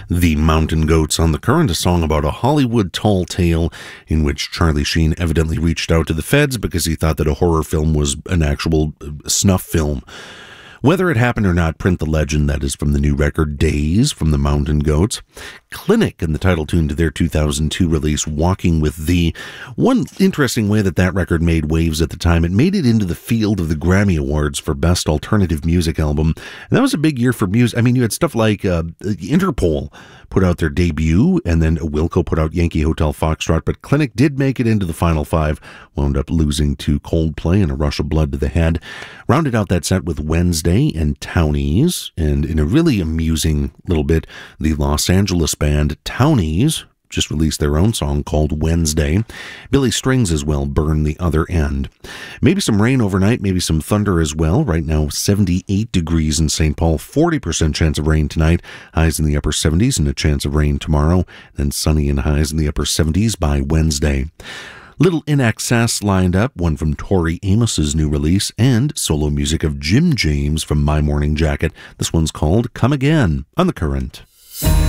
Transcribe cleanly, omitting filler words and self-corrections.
The Mountain Goats on the Current, a song about a Hollywood tall tale in which Charlie Sheen evidently reached out to the feds because he thought that a horror film was an actual snuff film. Whether it happened or not, print the legend. That is from the new record Days from the Mountain Goats. Clinic in the title tune to their 2002 release Walking with Thee. One interesting way that record made waves at the time, it made it into the field of the Grammy Awards for Best Alternative Music Album. And that was a big year for music. I mean, you had stuff like Interpol put out their debut, and then Wilco put out Yankee Hotel Foxtrot, but Clinic did make it into the final five, wound up losing to Coldplay and A Rush of Blood to the Head. Rounded out that set with Wednesday and Townies, and in a really amusing little bit, the Los Angeles band Townies just released their own song called Wednesday. Billy Strings as well, Burn the Other End. Maybe some rain overnight, maybe some thunder as well. Right now, 78 degrees in St. Paul, 40% chance of rain tonight, highs in the upper 70s, and a chance of rain tomorrow, then sunny and highs in the upper 70s by Wednesday. Little In Excess lined up, one from Tori Amos's new release, and solo music of Jim James from My Morning Jacket. This one's called Come Again on The Current.